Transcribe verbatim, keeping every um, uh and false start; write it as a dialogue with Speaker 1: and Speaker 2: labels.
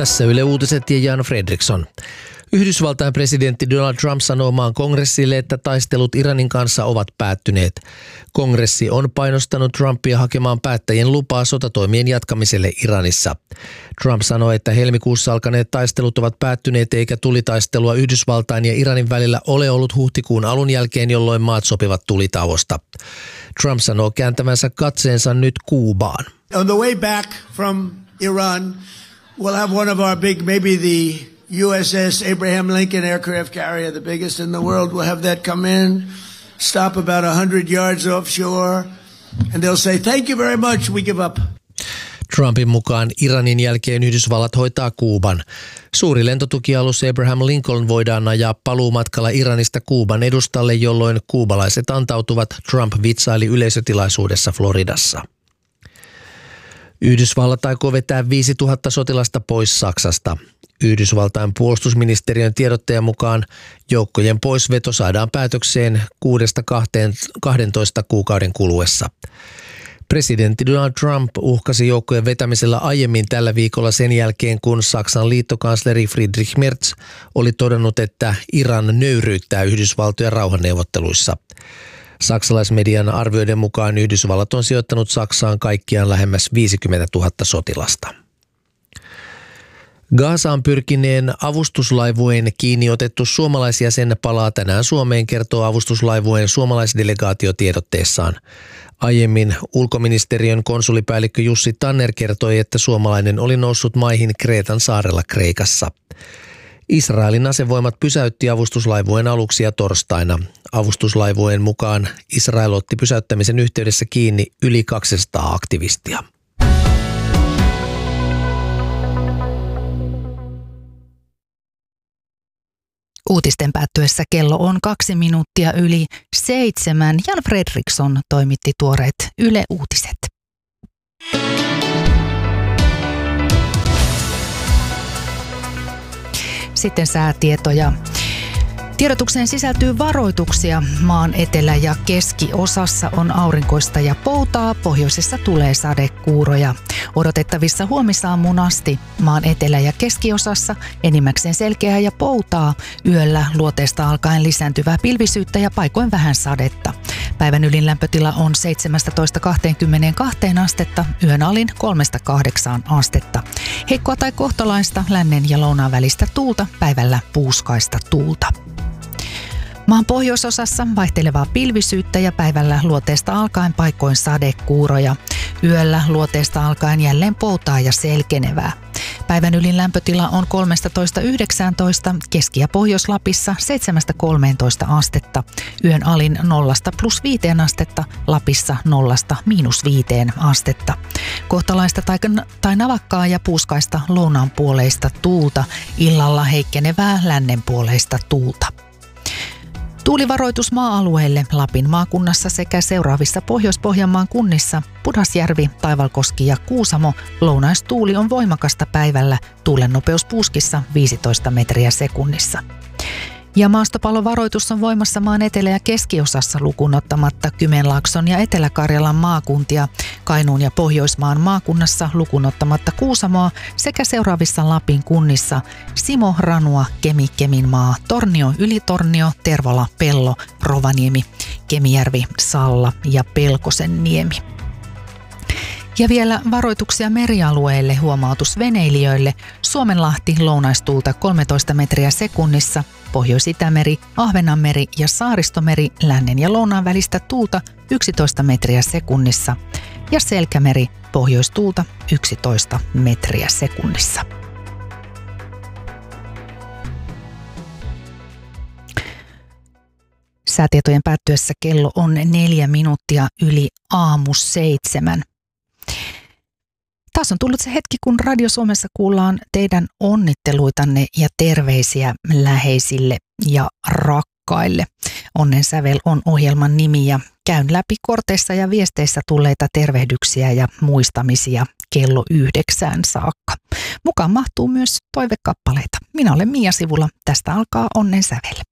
Speaker 1: Tässä Yle Uutiset ja Jan Fredriksson. Yhdysvaltain presidentti Donald Trump sanoo maan kongressille, että taistelut Iranin kanssa ovat päättyneet. Kongressi on painostanut Trumpia hakemaan päättäjien lupaa sotatoimien jatkamiselle Iranissa. Trump sanoi, että helmikuussa alkaneet taistelut ovat päättyneet eikä tulitaistelua Yhdysvaltain ja Iranin välillä ole ollut huhtikuun alun jälkeen, jolloin maat sopivat tulitauosta. Trump sanoo kääntävänsä katseensa nyt Kuubaan.
Speaker 2: On the way back from Iran, we'll have one of our big, maybe the U S S Abraham Lincoln aircraft carrier, the biggest in the world. We'll have that come in, stop about one hundred yards offshore, and they'll say, thank you very much, we give up.
Speaker 1: Trumpin mukaan Iranin jälkeen Yhdysvallat hoitaa Kuuban. Suuri lentotukialus Abraham Lincoln voidaan ajaa paluumatkalla Iranista Kuuban edustalle, jolloin kuubalaiset antautuvat, Trump vitsaili yleisötilaisuudessa Floridassa. Yhdysvallat aikoo vetää viisituhatta sotilasta pois Saksasta. Yhdysvaltain puolustusministeriön tiedottajan mukaan joukkojen poisveto saadaan päätökseen kuudesta kahteentoista kuukauden kuluessa. Presidentti Donald Trump uhkasi joukkojen vetämisellä aiemmin tällä viikolla sen jälkeen, kun Saksan liittokansleri Friedrich Merz oli todennut, että Iran nöyryyttää Yhdysvaltoja rauhanneuvotteluissa. Saksalaismedian arvioiden mukaan Yhdysvallat on sijoittanut Saksaan kaikkiaan lähemmäs viisikymmentätuhatta sotilasta. Gazaan pyrkineen avustuslaivueen kiinni otettu suomalaisjäsen palaa tänään Suomeen, kertoo avustuslaivueen suomalaisdelegaatio tiedotteessaan. Aiemmin ulkoministeriön konsulipäällikkö Jussi Tanner kertoi, että suomalainen oli noussut maihin Kreetan saarella Kreikassa. Israelin asevoimat pysäytti avustuslaivueen aluksia torstaina. Avustuslaivueen mukaan Israel otti pysäyttämisen yhteydessä kiinni yli kaksisataa aktivistia.
Speaker 3: Uutisten päättyessä kello on kaksi minuuttia yli seitsemän. Jan Fredriksson toimitti tuoreet Yle Uutiset. Sitten säätietoja. Tiedotukseen sisältyy varoituksia. Maan etelä- ja keskiosassa on aurinkoista ja poutaa, pohjoisessa tulee sadekuuroja. Odotettavissa huomisaamuun asti maan etelä- ja keskiosassa enimmäkseen selkeää ja poutaa, yöllä luoteesta alkaen lisääntyvää pilvisyyttä ja paikoin vähän sadetta. Päivän ylin lämpötila on seitsemästätoista kahteenkymmeneenkahteen astetta, yön alin kolmesta kahdeksaan astetta. Heikkoa tai kohtalaista lännen ja lounaan välistä tuulta, päivällä puuskaista tuulta. Maan pohjoisosassa vaihtelevaa pilvisyyttä ja päivällä luoteesta alkaen paikoin sadekuuroja. Yöllä luoteesta alkaen jälleen poutaa ja selkenevää. Päivän ylin lämpötila on kolmestatoista yhdeksääntoista, Keski- ja Pohjois-Lapissa seitsemästä kolmeentoista astetta. Yön alin nollasta plus viiteen astetta, Lapissa nollasta miinus viiteen astetta. Kohtalaista tai, tai navakkaa ja puuskaista lounaanpuoleista tuulta, illalla heikkenevää lännenpuoleista tuulta. Tuulivaroitus maa-alueille Lapin maakunnassa sekä seuraavissa Pohjois-Pohjanmaan kunnissa Pudasjärvi, Taivalkoski ja Kuusamo. Lounaistuuli on voimakasta päivällä, tuulen nopeus puuskissa viisitoista metriä sekunnissa. Ja maastopallovaroitus on voimassa maan etelä- ja keskiosassa lukuun ottamatta Kymenlaakson ja Etelä-Karjalan maakuntia, Kainuun ja Pohjoismaan maakunnassa lukuun ottamatta Kuusamoa sekä seuraavissa Lapin kunnissa Simo, Ranua, Kemi, Keminmaa, Tornio, Ylitornio, Tervola, Pello, Rovaniemi, Kemijärvi, Salla ja Pelkosenniemi. Ja vielä varoituksia merialueille, huomautus veneilijöille. Suomenlahti lounaistuulta kolmetoista metriä sekunnissa, Pohjois-Itämeri, Ahvenanmeri ja Saaristomeri lännen ja lounaan välistä tuulta yksitoista metriä sekunnissa ja Selkämeri pohjoistuulta yksitoista metriä sekunnissa. Säätietojen päättyessä kello on neljä minuuttia yli aamu seitsemän. Taas on tullut se hetki, kun Radio Suomessa kuullaan teidän onnitteluitanne ja terveisiä läheisille ja rakkaille. Onnen sävel on ohjelman nimi ja käyn läpi korteissa ja viesteissä tulleita tervehdyksiä ja muistamisia kello yhdeksään saakka. Mukaan mahtuu myös toivekappaleita. Minä olen Mia Sivula. Tästä alkaa Onnen sävel.